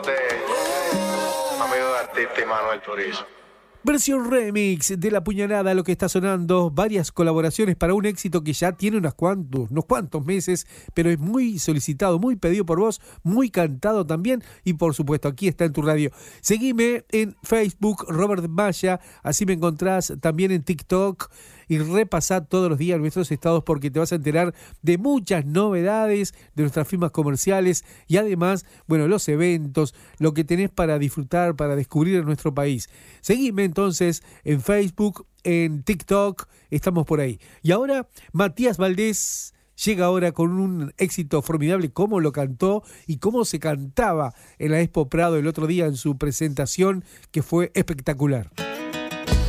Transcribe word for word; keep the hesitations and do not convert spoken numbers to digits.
Amigo de artista y Manuel Turizo. Versión remix de La Puñalada, lo que está sonando, varias colaboraciones para un éxito que ya tiene unos cuantos, unos cuantos meses, pero es muy solicitado, muy pedido por vos, muy cantado también, y por supuesto aquí está en tu radio. Seguime en Facebook, Robert Maya, así me encontrás también en TikTok, y repasá todos los días nuestros estados porque te vas a enterar de muchas novedades de nuestras firmas comerciales y además, bueno, los eventos, lo que tenés para disfrutar, para descubrir en nuestro país. Seguime entonces en Facebook, en TikTok, estamos por ahí. Y ahora, Matías Valdés llega ahora con un éxito formidable, cómo lo cantó y cómo se cantaba en la Expo Prado el otro día en su presentación, que fue espectacular.